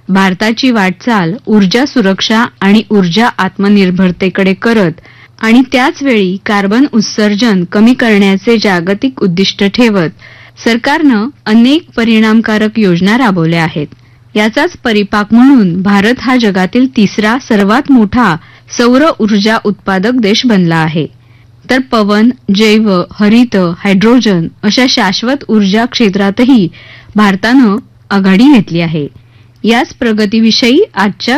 भारताची वाटचाल ऊर्जा सुरक्षा आणि ऊर्जा आत्मनिर्भरतेकडे करत आणि त्याच वेळी कार्बन उत्सर्जन कमी करण्याचे जागतिक उद्दिष्ट ठेवत सरकारनं अनेक परिणामकारक योजना राबवल्या आहेत. याचाच परिपाक म्हणून भारत हा जगातील तिसरा सर्वात मोठा सौर ऊर्जा उत्पादक देश बनला आहे. तर पवन, जैव, हरित, हायड्रोजन अशा शाश्वत ऊर्जा क्षेत्रातही भारतानं आघाडी घेतली आहे. याच प्रगतीविषयी आजच्या